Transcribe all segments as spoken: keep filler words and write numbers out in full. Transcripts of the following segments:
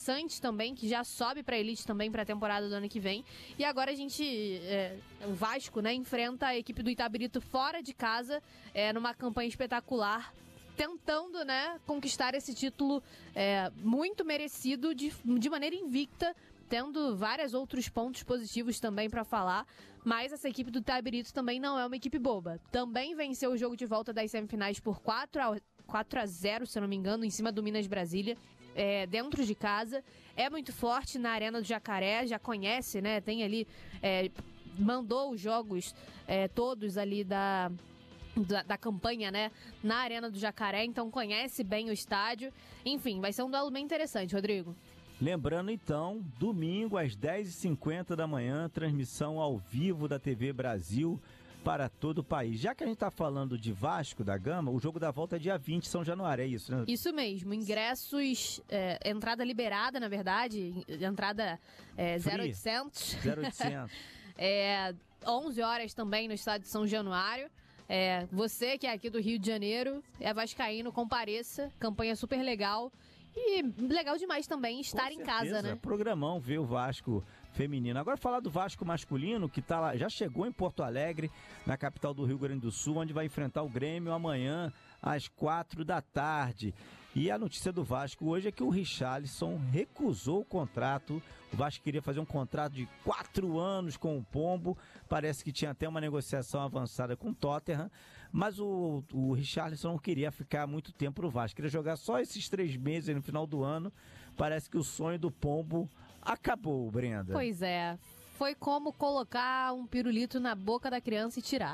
Santos também, que já sobe pra elite também pra temporada do ano que vem. E agora a gente, é, o Vasco, né, enfrenta a equipe do Itabirito fora de casa, é, numa campanha espetacular, tentando, né, conquistar esse título é, muito merecido de, de maneira invicta, tendo vários outros pontos positivos também para falar, mas essa equipe do Itabirito também não é uma equipe boba. Também venceu o jogo de volta das semifinais por quatro a zero, se eu não me engano, em cima do Minas Brasília, é, dentro de casa. É muito forte na Arena do Jacaré, já conhece, né? Tem ali, é, mandou os jogos é, todos ali da... Da, da campanha, né, na Arena do Jacaré, então conhece bem o estádio. Enfim, vai ser um duelo bem interessante, Rodrigo. Lembrando então, domingo às dez e cinquenta da manhã, transmissão ao vivo da T V Brasil para todo o país. Já que a gente está falando de Vasco da Gama, o jogo da volta é dia vinte, São Januário, é isso, né? Isso mesmo, ingressos, é, entrada liberada, na verdade, entrada é, zero oitocentos. zero oitocentos. é, onze horas também no estádio de São Januário. É, você que é aqui do Rio de Janeiro, é vascaíno, compareça, campanha super legal. E legal demais também estar Com em certeza, casa, né? Programão ver o Vasco feminino. Agora falar do Vasco masculino, que tá lá, já chegou em Porto Alegre, na capital do Rio Grande do Sul, onde vai enfrentar o Grêmio amanhã às quatro da tarde. E a notícia do Vasco hoje é que o Richarlison recusou o contrato. O Vasco queria fazer um contrato de quatro anos com o Pombo. Parece que tinha até uma negociação avançada com o Tottenham. Mas o, o Richarlison não queria ficar muito tempo no Vasco. Queria jogar só esses três meses no final do ano. Parece que o sonho do Pombo acabou, Brenda. Pois é. Foi como colocar um pirulito na boca da criança e tirar.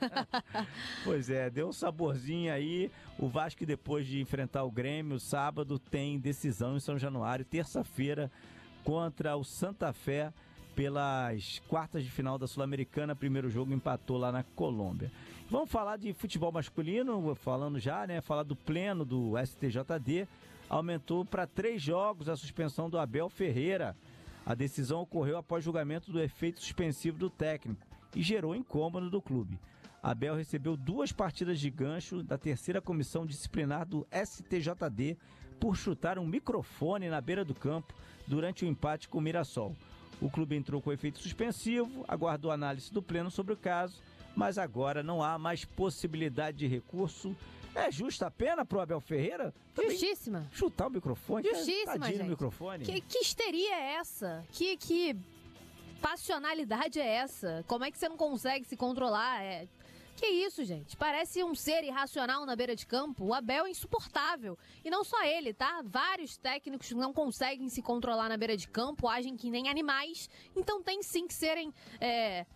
Pois é, deu um saborzinho aí. O Vasco, depois de enfrentar o Grêmio, sábado tem decisão em São Januário, terça-feira, contra o Santa Fé, pelas quartas de final da Sul-Americana. Primeiro jogo empatou lá na Colômbia. Vamos falar de futebol masculino, falando já, né? Falar do pleno do S T J D. Aumentou para três jogos a suspensão do Abel Ferreira. A decisão ocorreu após julgamento do efeito suspensivo do técnico e gerou incômodo do clube. Abel recebeu duas partidas de gancho da terceira comissão disciplinar do S T J D por chutar um microfone na beira do campo durante o empate com o Mirassol. O clube entrou com efeito suspensivo, aguardou análise do pleno sobre o caso, mas agora não há mais possibilidade de recurso. É justa a pena pro Abel Ferreira? Também Justíssima. Chutar o microfone? Justíssima, Tadinho gente. no microfone. Que, que histeria é essa? Que, que passionalidade é essa? Como é que você não consegue se controlar? É... Que isso, gente? Parece um ser irracional na beira de campo. O Abel é insuportável. E não só ele, tá? Vários técnicos não conseguem se controlar na beira de campo, agem que nem animais. Então tem sim que serem... É...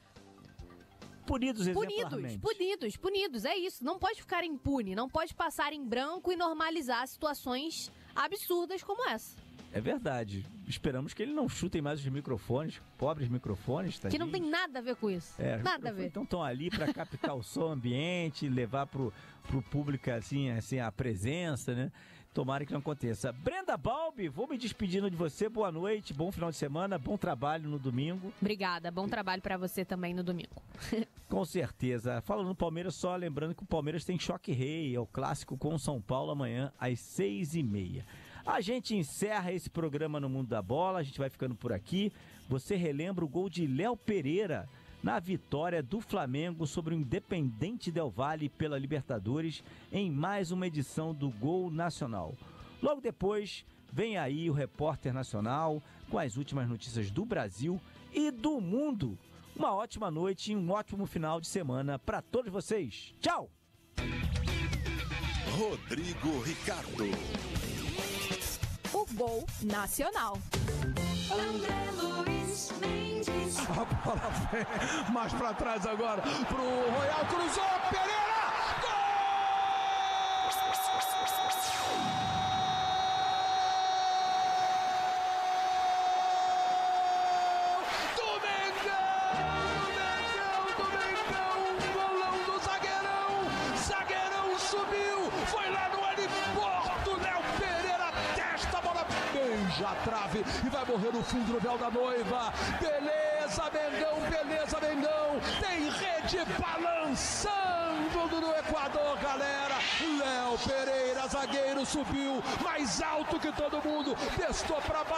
Punidos Punidos, exemplarmente. punidos, punidos, é isso. Não pode ficar impune, não pode passar em branco e normalizar situações absurdas como essa. É verdade. Esperamos que ele não chutem mais os microfones, pobres microfones. Tadinho. Que não tem nada a ver com isso. É, nada a ver. Então estão ali para captar o som ambiente, levar pro, pro público assim, assim, a presença, né? Tomara que não aconteça. Brenda Balbi, vou me despedindo de você. Boa noite, bom final de semana, bom trabalho no domingo. Obrigada, bom trabalho para você também no domingo. Com certeza. Falando no Palmeiras, só lembrando que o Palmeiras tem Choque Rei, é o clássico com o São Paulo amanhã às seis e meia. A gente encerra esse programa no Mundo da Bola, a gente vai ficando por aqui. Você relembra o gol de Léo Pereira na vitória do Flamengo sobre o Independente Del Valle pela Libertadores em mais uma edição do Gol Nacional. Logo depois, vem aí o Repórter Nacional com as últimas notícias do Brasil e do mundo. Uma ótima noite e um ótimo final de semana para todos vocês. Tchau! Rodrigo Ricardo. O Gol Nacional. André Luiz Mendes. A bola vem mais pra trás agora pro Royal, cruzou, Pereira! Gol! Do Mengão! Do Mengão, do Mengão! Golão do zagueirão! Zagueirão subiu! Foi lá no heliporto, Léo Pereira testa a bola, beija a trave e vai morrer no fundo do véu da noiva. Beleza, Mengão, beleza, Mengão. Tem rede balançando no Equador, galera. Léo Pereira, zagueiro, subiu mais alto que todo mundo, testou pra baixo.